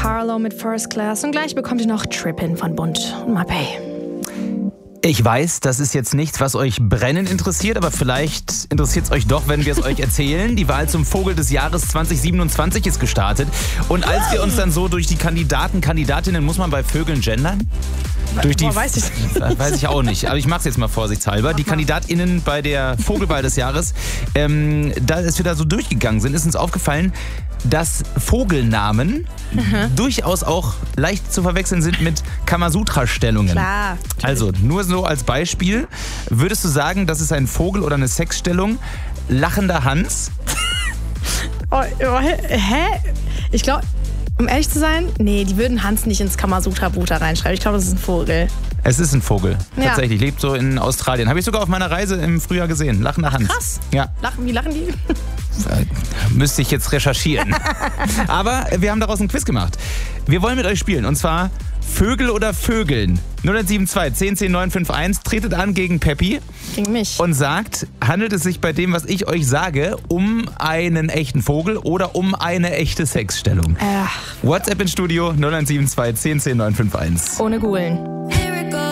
Harlow mit First Class und gleich bekommt ihr noch Trippin' von Bund und Mapei. Ich weiß, das ist jetzt nichts, was euch brennend interessiert, aber vielleicht interessiert es euch doch, wenn wir es euch erzählen. Die Wahl zum Vogel des Jahres 2027 ist gestartet. Und als wir uns dann so durch die Kandidatinnen, muss man bei Vögeln gendern? Weiß ich nicht. Weiß ich auch nicht, aber ich mache es jetzt mal vorsichtshalber. Die KandidatInnen bei der Vogelwahl des Jahres, als wir da so durchgegangen sind, ist uns aufgefallen, dass Vogelnamen durchaus auch leicht zu verwechseln sind mit Kamasutra-Stellungen. Klar. Also, nur so als Beispiel, würdest du sagen, das ist ein Vogel oder eine Sexstellung? Lachender Hans? Hä? Ich glaube, um ehrlich zu sein, nee, die würden Hans nicht ins Kamasutra-Buch reinschreiben. Ich glaube, das ist ein Vogel. Es ist ein Vogel. Ja. Tatsächlich. Lebt so in Australien. Habe ich sogar auf meiner Reise im Frühjahr gesehen. Lachender Hans. Krass. Ja. Wie lachen die? Müsste ich jetzt recherchieren. Aber wir haben daraus ein Quiz gemacht. Wir wollen mit euch spielen. Und zwar Vögel oder Vögeln. 0172 10 10 951. Tretet an gegen Peppi. Gegen mich. Und sagt, handelt es sich bei dem, was ich euch sage, um einen echten Vogel oder um eine echte Sexstellung? WhatsApp ins Studio 0172 10 10 951. Ohne Googeln.